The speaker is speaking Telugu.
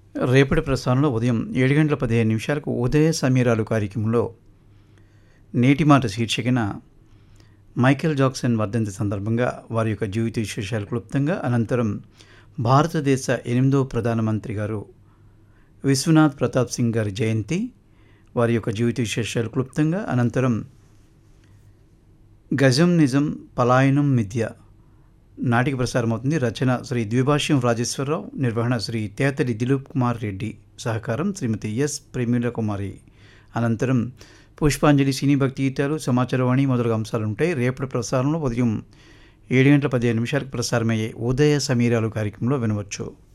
రేపటి ప్రసారంలో ఉదయం 7:15 ఉదయ సమీరాలు కార్యక్రమంలో నేటి మాట శీర్షికన మైకేల్ జాక్సన్ వర్ధంతి సందర్భంగా వారి యొక్క జీవిత విశేషాలు క్లుప్తంగా, అనంతరం భారతదేశ 8వ ప్రధానమంత్రి గారు విశ్వనాథ్ ప్రతాప్ సింగ్ గారి జయంతి, వారి యొక్క జీవిత విశేషాలు క్లుప్తంగా, అనంతరం గజం నిజం పలాయనం మిథ్య నాటిక ప్రసారం అవుతుంది. రచన శ్రీ ద్విభాష్యం రాజేశ్వరరావు, నిర్వహణ శ్రీ తేతలి దిలీప్ కుమార్ రెడ్డి, సహకారం శ్రీమతి ఎస్ ప్రేమిల కుమారి. అనంతరం పుష్పాంజలి, సినీ భక్తి గీతాలు, సమాచారవాణి మొదలగు అంశాలు ఉంటాయి. రేపటి ప్రసారంలో ఉదయం 7:15 ప్రసారమయ్యే ఉదయ సమీరాలు కార్యక్రమంలో వినవచ్చు.